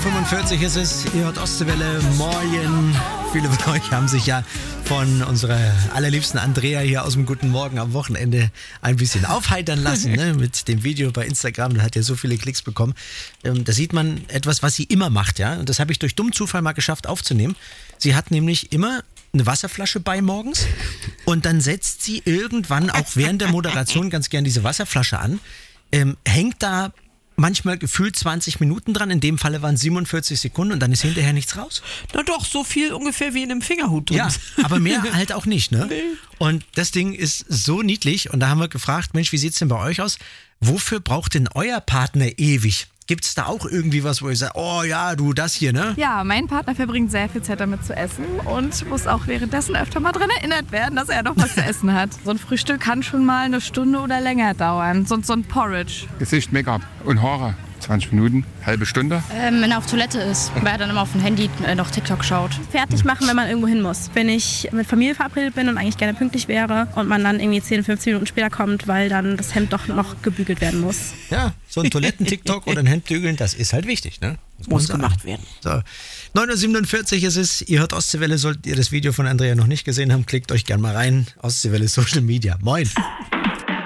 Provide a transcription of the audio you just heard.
9.45 Uhr ist es, ihr hört Ostseewelle, Morgen. Viele von euch haben sich ja von unserer allerliebsten Andrea hier aus dem Guten Morgen am Wochenende ein bisschen aufheitern lassen, ne? Mit dem Video bei Instagram, das hat ja so viele Klicks bekommen. Da sieht man etwas, was sie immer macht, ja. Und das habe ich durch dummen Zufall mal geschafft aufzunehmen. Sie hat nämlich immer eine Wasserflasche bei morgens und dann setzt sie irgendwann auch während der Moderation ganz gern diese Wasserflasche an, hängt da manchmal gefühlt 20 Minuten dran, in dem Falle waren es 47 Sekunden und dann ist hinterher nichts raus. Na doch, so viel ungefähr wie in einem Fingerhut drin. Ja, aber mehr halt auch nicht, ne? Nee. Und das Ding ist so niedlich und da haben wir gefragt, Mensch, wie sieht's denn bei euch aus? Wofür braucht denn euer Partner ewig? Gibt's da auch irgendwie was, wo ihr sagt, oh ja, du, das hier, ne? Ja, mein Partner verbringt sehr viel Zeit damit zu essen und muss auch währenddessen öfter mal dran erinnert werden, dass er noch was zu essen hat. So ein Frühstück kann schon mal eine Stunde oder länger dauern. So ein Porridge. Gesicht, Make-up und Haare. 20 Minuten, halbe Stunde. Wenn er auf Toilette ist, weil er dann immer auf dem Handy noch TikTok schaut. Fertig machen, wenn man irgendwo hin muss. Wenn ich mit Familie verabredet bin und eigentlich gerne pünktlich wäre und man dann irgendwie 10, 15 Minuten später kommt, weil dann das Hemd doch noch gebügelt werden muss. Ja, so ein Toiletten-TikTok oder ein Hemdbügeln, das ist halt wichtig, ne? Muss gemacht werden. So, 9.47 Uhr ist es, ihr hört Ostseewelle, solltet ihr das Video von Andrea noch nicht gesehen haben, klickt euch gerne mal rein. Ostseewelle Social Media. Moin!